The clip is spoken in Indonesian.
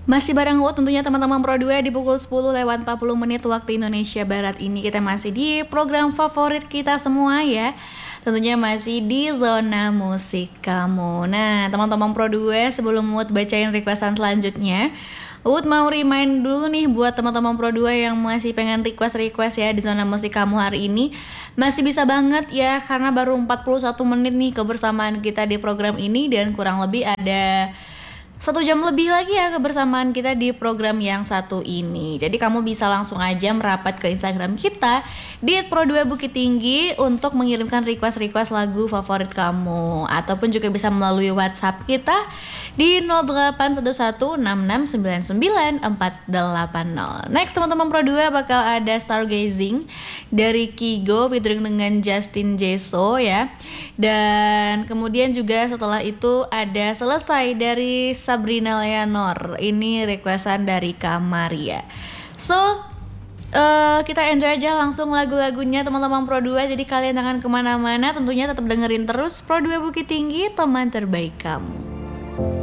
Masih bareng Uut tentunya teman-teman Pro 2 di pukul 10 lewat 40 menit waktu Indonesia Barat ini. Kita masih di program favorit kita semua ya. Tentunya masih di zona musik kamu. Nah teman-teman Pro 2, sebelum Uut bacain requestan selanjutnya, Uut mau remind dulu nih buat teman-teman Pro 2 yang masih pengen request ya di zona musik kamu hari ini. Masih bisa banget ya, karena baru 41 menit nih kebersamaan kita di program ini. Dan kurang lebih ada 1 jam lebih lagi ya kebersamaan kita di program yang satu ini. Jadi kamu bisa langsung aja merapat ke Instagram kita di @pro2bukittinggi untuk mengirimkan request lagu favorit kamu. Ataupun juga bisa melalui WhatsApp kita di 0811699480. Next teman-teman Pro 2 bakal ada Stargazing dari Kigo featuring dengan Justin Jeso ya. Dan kemudian juga setelah itu ada Selesai dari Sabrina Leonor. Ini requestan dari Kamaria. So kita enjoy aja langsung lagu-lagunya teman-teman Pro 2. Jadi kalian jangan kemana-mana, tentunya tetap dengerin terus Pro 2 Bukit Tinggi, teman terbaik kamu.